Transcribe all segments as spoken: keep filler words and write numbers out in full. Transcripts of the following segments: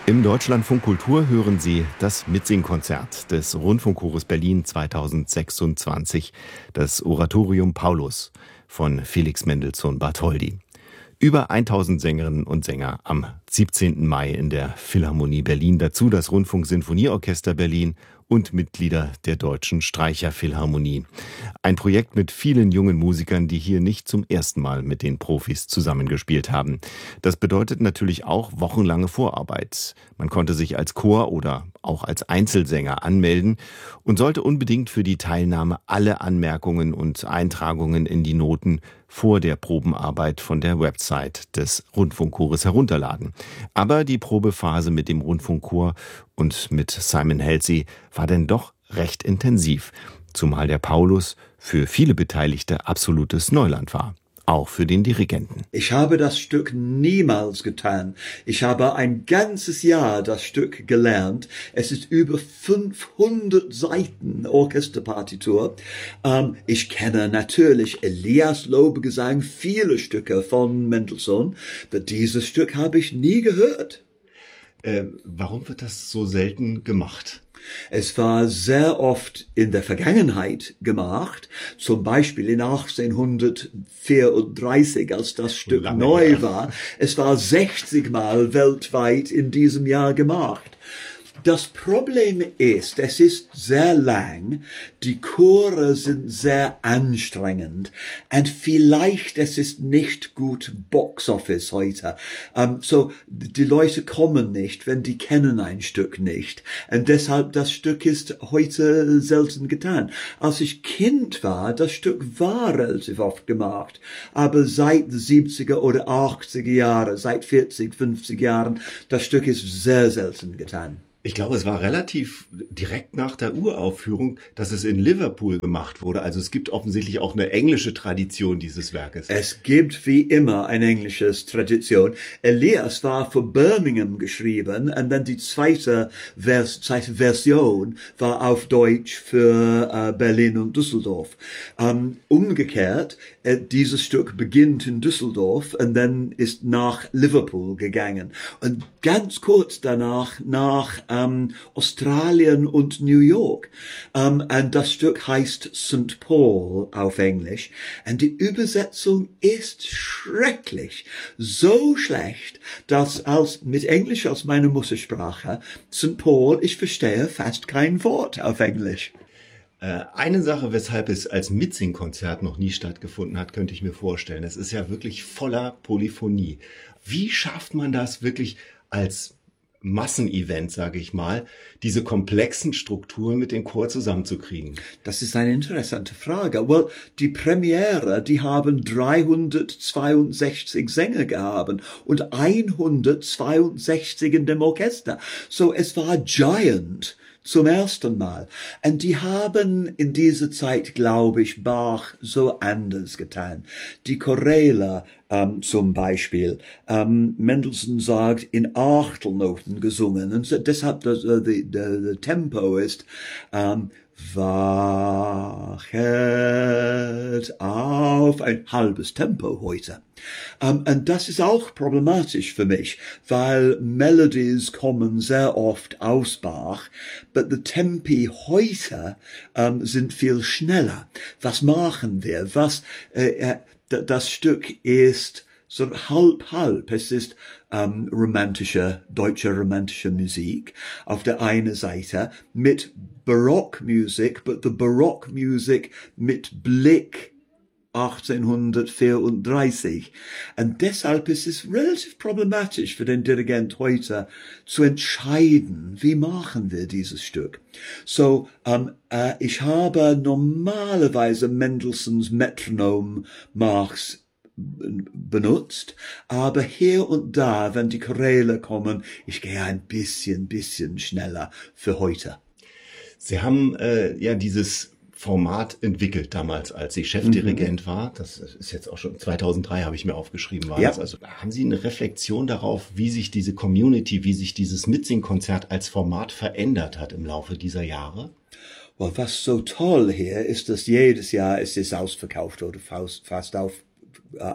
Im Deutschlandfunk Kultur hören Sie das Mitsingkonzert des Rundfunkchores Berlin zweitausendsechsundzwanzig, das Oratorium Paulus von Felix Mendelssohn Bartholdy. Über tausend Sängerinnen und Sänger am siebzehnten Mai in der Philharmonie Berlin. Dazu das Rundfunksinfonieorchester Berlin und Mitglieder der Deutschen Streicherphilharmonie. Ein Projekt mit vielen jungen Musikern, die hier nicht zum ersten Mal mit den Profis zusammengespielt haben. Das bedeutet natürlich auch wochenlange Vorarbeit. Man konnte sich als Chor oder auch als Einzelsänger anmelden und sollte unbedingt für die Teilnahme alle Anmerkungen und Eintragungen in die Noten vor der Probenarbeit von der Website des Rundfunkchores herunterladen. Aber die Probephase mit dem Rundfunkchor und mit Simon Halsey war denn doch recht intensiv, zumal der Paulus für viele Beteiligte absolutes Neuland war. Auch für den Dirigenten. Ich habe das Stück niemals getan. Ich habe ein ganzes Jahr das Stück gelernt. Es ist über fünfhundert Seiten Orchesterpartitur. Ähm, ich kenne natürlich Elias Lobegesang, viele Stücke von Mendelssohn, aber dieses Stück habe ich nie gehört. Äh, warum wird das so selten gemacht? Es war sehr oft in der Vergangenheit gemacht, zum Beispiel in achtzehnhundertvierunddreißig, als das Stück Lange neu her. war. Es war sechzig Mal weltweit in diesem Jahr gemacht. Das Problem ist, es ist sehr lang, die Chore sind sehr anstrengend und vielleicht es ist nicht gut Box Office heute. Um, so, die Leute kommen nicht, wenn die kennen ein Stück nicht. Und deshalb, das Stück ist heute selten getan. Als ich Kind war, das Stück war relativ oft gemacht. Aber seit den siebziger oder achtziger Jahren, seit vierzig, fünfzig Jahren, das Stück ist sehr selten getan. Ich glaube, es war relativ direkt nach der Uraufführung, dass es in Liverpool gemacht wurde. Also es gibt offensichtlich auch eine englische Tradition dieses Werkes. Es gibt wie immer eine englische Tradition. Elias war für Birmingham geschrieben und dann die zweite, Vers zweite Version war auf Deutsch für äh, Berlin und Düsseldorf. Ähm, umgekehrt, äh, dieses Stück beginnt in Düsseldorf und dann ist nach Liverpool gegangen. Und ganz kurz danach nach ähm, Australien und New York. Ähm, und das Stück heißt Sankt Paul auf Englisch. Und die Übersetzung ist schrecklich. So schlecht, dass als mit Englisch als meine Muttersprache Sankt Paul, ich verstehe fast kein Wort auf Englisch. Äh, eine Sache, weshalb es als Mitsingkonzert noch nie stattgefunden hat, könnte ich mir vorstellen. Es ist ja wirklich voller Polyphonie. Wie schafft man das wirklich als Massenevent, sage ich mal, diese komplexen Strukturen mit dem Chor zusammenzukriegen? Das ist eine interessante Frage. Well, die Premiere, die haben dreihundertzweiundsechzig Sänger gehabt und hundertzweiundsechzig in dem Orchester. So, es war giant zum ersten Mal. Und die haben in dieser Zeit, glaube ich, Bach so anders getan. Die Choräle ähm, zum Beispiel, ähm, Mendelssohn sagt, in Achtelnoten gesungen. Und so, deshalb das äh, the, the, the Tempo ist ähm, wachet auf, ein halbes Tempo heute. Um, und das ist auch problematisch für mich, weil Melodies kommen sehr oft aus Bach, but the Tempi heute um, sind viel schneller. Was machen wir? Was, äh, äh, das Stück ist so halb halb. Es ist ähm, romantische, deutsche romantische Musik auf der einen Seite mit Barockmusik, but the Barockmusik mit Blick achtzehnhundertvierunddreißig. Und deshalb ist es relativ problematisch für den Dirigent heute zu entscheiden, wie machen wir dieses Stück. So, um, äh, ich habe normalerweise Mendelssohns Metronom-Marks benutzt, aber hier und da, wenn die Choräle kommen, ich gehe ein bisschen, bisschen schneller für heute. Sie haben äh, ja dieses Format entwickelt damals, als Sie Chefdirigent mhm. war. Das ist jetzt auch schon zweitausenddrei, habe ich mir aufgeschrieben. War ja. das. Also haben Sie eine Reflexion darauf, wie sich diese Community, wie sich dieses Mitsingkonzert als Format verändert hat im Laufe dieser Jahre? Well, was so toll hier ist, dass jedes Jahr es ist ausverkauft oder fast auf, uh,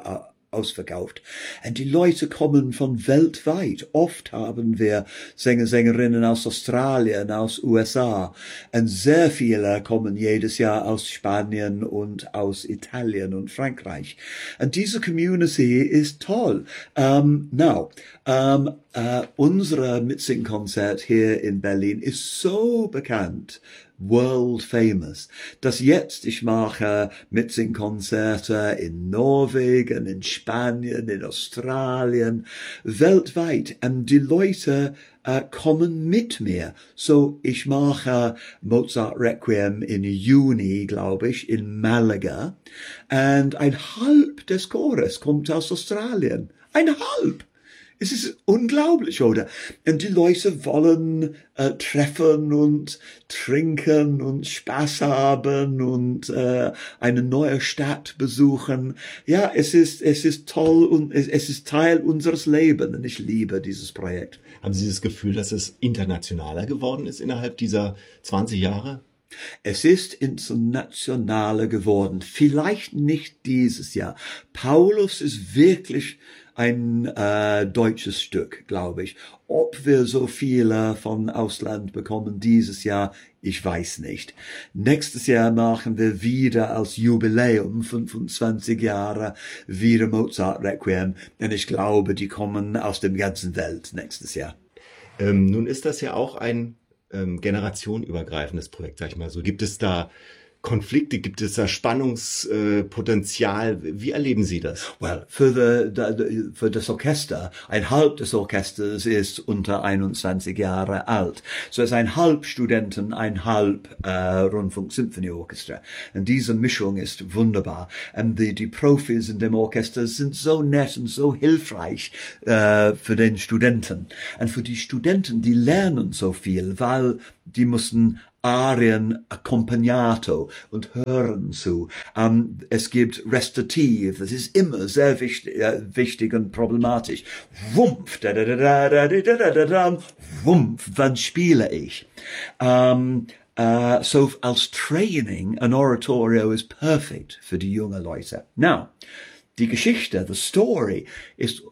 ausverkauft. Und die Leute kommen von weltweit. Oft haben wir Sänger, Sängerinnen aus Australien, aus U S A. Und sehr viele kommen jedes Jahr aus Spanien und aus Italien und Frankreich. Und diese Community ist toll. Um, now, um, uh, unser Mitsingkonzert hier in Berlin ist so bekannt, world famous, dass jetzt ich mache Mitsingkonzerte in Norwegen, in Spanien, in Australien, weltweit, und die Leute uh, kommen mit mir. So, ich mache Mozart Requiem im Juni, glaube ich, in Malaga, und ein Halb des Chores kommt aus Australien. Ein Halb! Es ist unglaublich, oder? Und die Leute wollen äh, treffen und trinken und Spaß haben und äh, eine neue Stadt besuchen. Ja, es ist es ist toll und es, es ist Teil unseres Lebens und ich liebe dieses Projekt. Haben Sie das Gefühl, dass es internationaler geworden ist innerhalb dieser zwanzig Jahre? Es ist internationaler geworden. Vielleicht nicht dieses Jahr. Paulus ist wirklich ein äh, deutsches Stück, glaube ich. Ob wir so viele von Ausland bekommen dieses Jahr, ich weiß nicht. Nächstes Jahr machen wir wieder als Jubiläum fünfundzwanzig Jahre wieder Mozart Requiem. Und ich glaube, die kommen aus der ganzen Welt nächstes Jahr. Ähm, nun ist das ja auch ein ähm, generationenübergreifendes Projekt, sag ich mal so. Gibt es da Konflikte, gibt es da Spannungspotenzial? Äh, Wie erleben Sie das? Well, für, the, the, für das Orchester, ein Halb des Orchesters ist unter einundzwanzig Jahre alt. So es ist ein Halb Studenten, ein Halb äh, Rundfunk-Symphonieorchester. Und diese Mischung ist wunderbar. Und die, die Profis in dem Orchester sind so nett und so hilfreich äh, für den Studenten. Und für die Studenten, die lernen so viel, weil die müssen Arien accompagnato und hören zu. Um, es gibt Rezitativ, das ist immer sehr wichtig, äh, wichtig und problematisch. Wumpf, da da da da da da da da da, wumpf, wann spiele ich? Um, uh, so als Training, ein Oratorio ist perfekt für die jungen Leute. Now, die Geschichte, the story, ist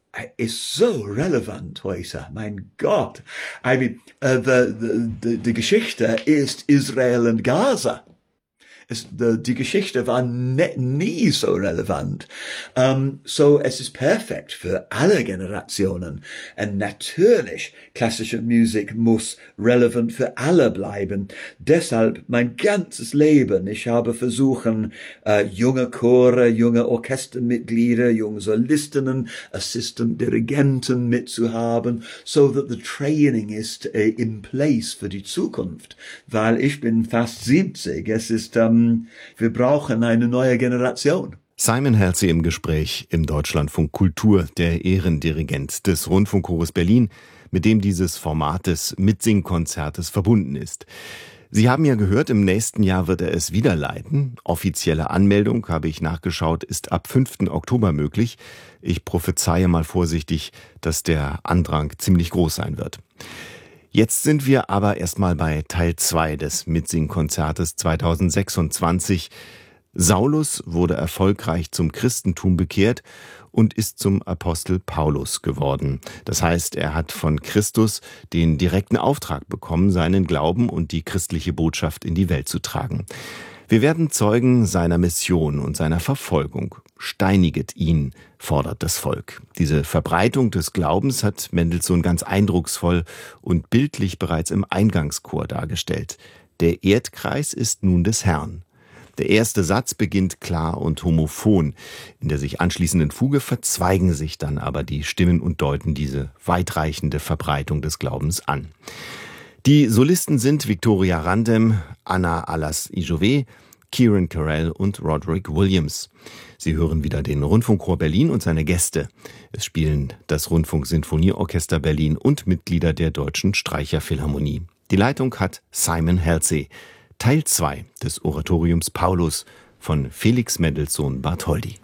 ist so relevant heute, mein Gott. I mean, uh, the, the, the, die Geschichte ist Israel und Gaza. Es, die, die Geschichte war ne, nie so relevant. Um, so es ist perfekt für alle Generationen. Und natürlich, klassische Musik muss relevant für alle bleiben. Deshalb mein ganzes Leben, ich habe versucht, uh, junge Chore, junge Orchestermitglieder, junge Solistinnen, Assistant-Dirigenten mitzuhaben, so that the training ist uh, in place für die Zukunft. Weil ich bin fast siebzig. Es ist, um, wir brauchen eine neue Generation. Simon Halsey im Gespräch im Deutschlandfunk Kultur, der Ehrendirigent des Rundfunkchores Berlin, mit dem dieses Format des Mitsingkonzertes verbunden ist. Sie haben ja gehört, im nächsten Jahr wird er es wieder leiten. Offizielle Anmeldung, habe ich nachgeschaut, ist ab fünften Oktober möglich. Ich prophezeie mal vorsichtig, dass der Andrang ziemlich groß sein wird. Jetzt sind wir aber erstmal bei Teil zwei des Mitsingkonzertes zweitausendsechsundzwanzig. Saulus wurde erfolgreich zum Christentum bekehrt und ist zum Apostel Paulus geworden. Das heißt, er hat von Christus den direkten Auftrag bekommen, seinen Glauben und die christliche Botschaft in die Welt zu tragen. Wir werden Zeugen seiner Mission und seiner Verfolgung. Steiniget ihn, fordert das Volk. Diese Verbreitung des Glaubens hat Mendelssohn ganz eindrucksvoll und bildlich bereits im Eingangschor dargestellt. Der Erdkreis ist nun des Herrn. Der erste Satz beginnt klar und homophon. In der sich anschließenden Fuge verzweigen sich dann aber die Stimmen und deuten diese weitreichende Verbreitung des Glaubens an. Die Solisten sind Victoria Randem, Anna Alas-Ijové, Kieran Carell und Roderick Williams. Sie hören wieder den Rundfunkchor Berlin und seine Gäste. Es spielen das Rundfunksinfonieorchester Berlin und Mitglieder der Deutschen Streicherphilharmonie. Die Leitung hat Simon Halsey. Teil zwei des Oratoriums Paulus von Felix Mendelssohn Bartholdy.